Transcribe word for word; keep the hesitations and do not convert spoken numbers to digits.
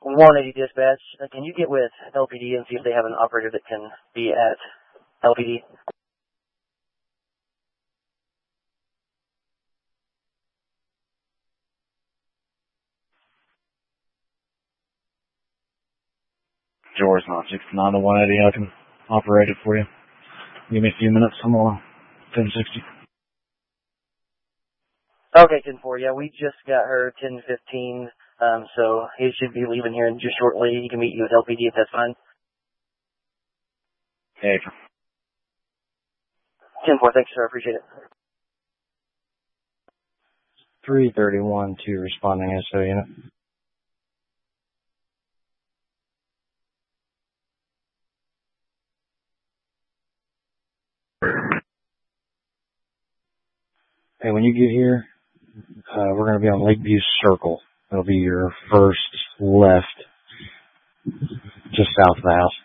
one eighty dispatch. Uh, can you get with L P D and see if they have an operator that can be at L P D? George, not sixty-nine to one eighty. I can operate it for you. Give me a few minutes. I'm on ten sixty. Okay, ten four. Yeah, we just got her ten fifteen. Um, so he should be leaving here just shortly. He can meet you at L P D if that's fine. Okay. ten four. Thanks, sir. I appreciate it. three thirty-one to responding S O unit. Hey, when you get here, uh, we're going to be on Lakeview Circle. It'll be your first left, just south of the house.